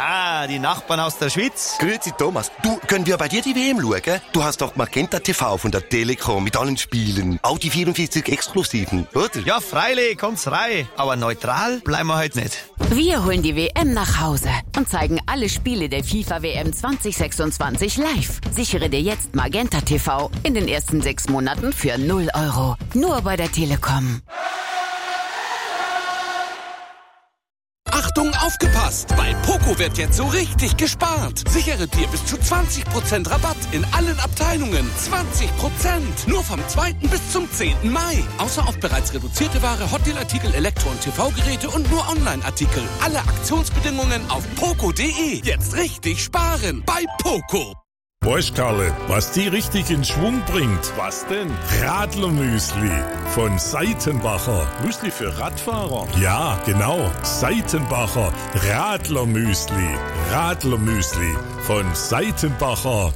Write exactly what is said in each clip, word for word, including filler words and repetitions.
Ah, die Nachbarn aus der Schweiz. Grüezi Thomas. Du, können wir bei dir die W M schauen? Du hast doch Magenta T V von der Telekom mit allen Spielen. Auch die vierundvierzig Exklusiven, oder? Ja, freilich, kommt's rein. Aber neutral bleiben wir halt nicht. Wir holen die W M nach Hause und zeigen alle Spiele der FIFA W M zwanzig sechsundzwanzig live. Sichere dir jetzt Magenta T V in den ersten sechs Monaten für null Euro. Nur bei der Telekom. Achtung, aufgepasst! Bei Poco wird jetzt so richtig gespart. Sichere dir bis zu zwanzig Prozent Rabatt in allen Abteilungen. zwanzig Prozent! Nur vom zweiten bis zum zehnten Mai. Außer auf bereits reduzierte Ware, Hotdeal-Artikel, Elektro- und T V-Geräte und nur Online-Artikel. Alle Aktionsbedingungen auf poco punkt de. Jetzt richtig sparen bei Poco. Weißt Karle, was die richtig in Schwung bringt? Was denn? Radlermüsli von Seitenbacher. Müsli für Radfahrer? Ja, genau. Seitenbacher Radlermüsli. Radlermüsli von Seitenbacher.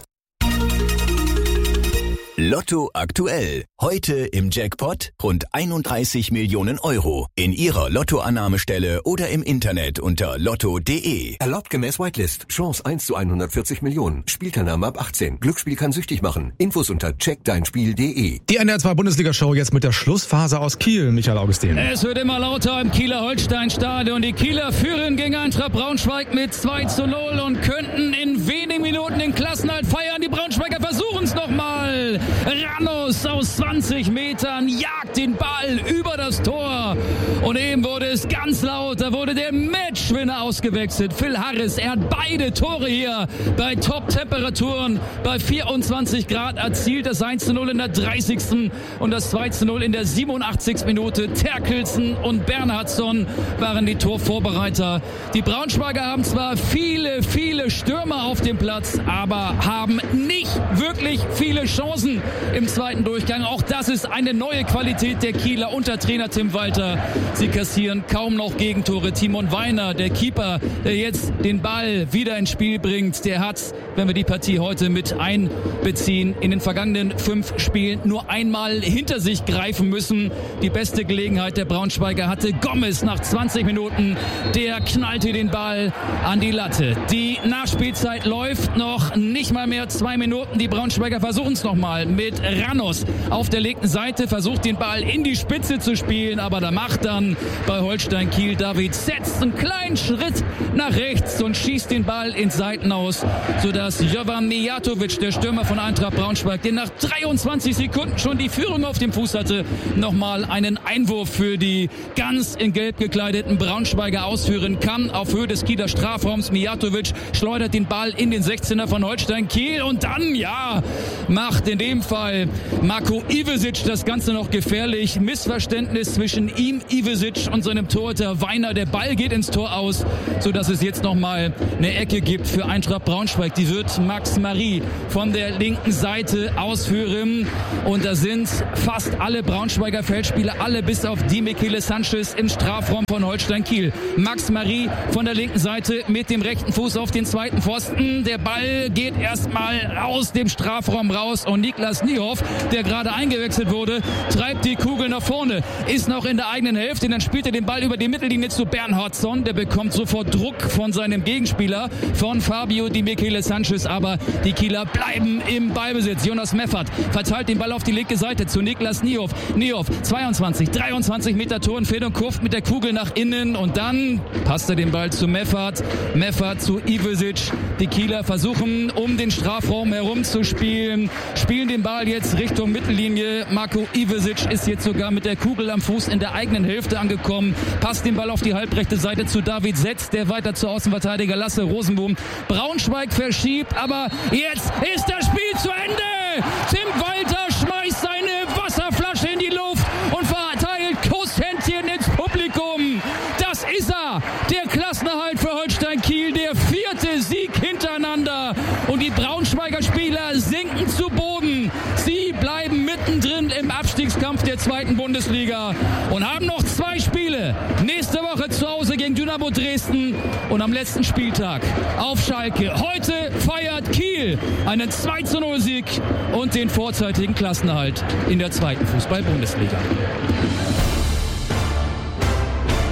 Lotto aktuell. Heute im Jackpot rund einunddreißig Millionen Euro. In Ihrer Lottoannahmestelle oder im Internet unter lotto punkt de. Erlaubt gemäß Whitelist. Chance eins zu hundertvierzig Millionen. Spielteilnahme ab achtzehn. Glücksspiel kann süchtig machen. Infos unter check dein spiel punkt de. Die N D R zwei Bundesliga-Show jetzt mit der Schlussphase aus Kiel. Michael Augustin. Es wird immer lauter im Kieler Holstein-Stadion. Die Kieler führen gegen Eintracht Braunschweig mit zwei zu null und könnten in wenigen Minuten den Klassenerhalt feiern. Die Braunschweiger versuchen es nochmal. Ranos aus zwanzig Metern jagt den Ball über das Tor. Und eben wurde es ganz laut. Da wurde der Matchwinner ausgewechselt. Phil Harris, er hat beide Tore hier bei Top-Temperaturen bei vierundzwanzig Grad erzielt. Das eins zu null in der dreißigsten und das zwei zu null in der siebenundachtzigsten Minute. Terkelsen und Bernhardsson waren die Torvorbereiter. Die Braunschweiger haben zwar viele, viele Stürmer auf dem Platz, aber haben nicht wirklich viele Chancen im zweiten Durchgang. Auch das ist eine neue Qualität der Kieler unter Trainer Tim Walter. Sie kassieren kaum noch Gegentore. Timon Weiner, der Keeper, der jetzt den Ball wieder ins Spiel bringt, der hat, wenn wir die Partie heute mit einbeziehen, in den vergangenen fünf Spielen nur einmal hinter sich greifen müssen. Die beste Gelegenheit der Braunschweiger hatte Gomez nach zwanzig Minuten. Der knallte den Ball an die Latte. Die Nachspielzeit läuft noch nicht mal mehr zwei Minuten. Die Braunschweiger versuchen es nochmal mit Ranos auf der linken Seite, versucht den Ball in die Spitze zu spielen, aber da macht dann bei Holstein Kiel David setzt einen kleinen Schritt nach rechts und schießt den Ball ins Seitenaus, sodass Jovan Mijatovic, der Stürmer von Eintracht Braunschweig, der nach dreiundzwanzig Sekunden schon die Führung auf dem Fuß hatte, nochmal einen Einwurf für die ganz in gelb gekleideten Braunschweiger ausführen kann, auf Höhe des Kieler Strafraums. Mijatovic schleudert den Ball in den sechzehner von Holstein Kiel und dann, ja, macht in dem Fall Marko Ivesic das Ganze noch gefährlich. Missverständnis zwischen ihm, Ivesic, und seinem Torhüter Weiner. Der Ball geht ins Tor aus, sodass es jetzt nochmal eine Ecke gibt für Eintracht Braunschweig. Die wird Max Marie von der linken Seite ausführen. Und da sind fast alle Braunschweiger Feldspieler, alle bis auf die Michele Sanchez im Strafraum von Holstein Kiel. Max Marie von der linken Seite mit dem rechten Fuß auf den zweiten Pfosten. Der Ball geht erstmal aus dem Strafraum raus und Niklas Niehoff, der gerade eingewechselt wurde, treibt die Kugel nach vorne, ist noch in der eigenen Hälfte, dann spielt er den Ball über die Mittellinie zu Bernhardsson, der bekommt sofort Druck von seinem Gegenspieler, von Fabio Di Michele Sanchez, aber die Kieler bleiben im Ballbesitz. Jonas Meffert verteilt den Ball auf die linke Seite zu Niklas Niehoff. Niehoff, zweiundzwanzig, dreiundzwanzig Meter Torentfernung, kurft mit der Kugel nach innen und dann passt er den Ball zu Meffert. Meffert zu Ivesic. Die Kieler versuchen, um den Strafraum herum zu spielen, spielen den Ball jetzt Richtung Mittellinie. Marko Ivesic ist jetzt sogar mit der Kugel am Fuß in der eigenen Hälfte angekommen, passt den Ball auf die halbrechte Seite zu David Setz, der weiter zu Außenverteidiger Lasse Rosenboom. Braunschweig verschiebt, aber jetzt ist das Spiel zu Ende. Tim Walter schmeißt seine Wasserflasche in die Luft und verteilt Kusshändchen ins Publikum. Das ist er, der Klassenerhalt für Holstein Kiel, der vierte Sieg hintereinander. Und die Braunschweiger Spieler sinken zu Boden. Sie bleiben mittendrin im Abstiegskampf der zweiten Bundesliga und haben noch zwei Spiele. Nächste Woche zu Hause gegen Dynamo Dresden und am letzten Spieltag auf Schalke. Heute feiert Kiel einen zwei zu null Sieg und den vorzeitigen Klassenerhalt in der zweiten Fußball-Bundesliga.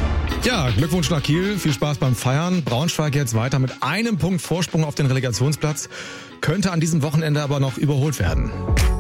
Ja, Glückwunsch nach Kiel. Viel Spaß beim Feiern. Braunschweig jetzt weiter mit einem Punkt Vorsprung auf den Relegationsplatz. Könnte an diesem Wochenende aber noch überholt werden.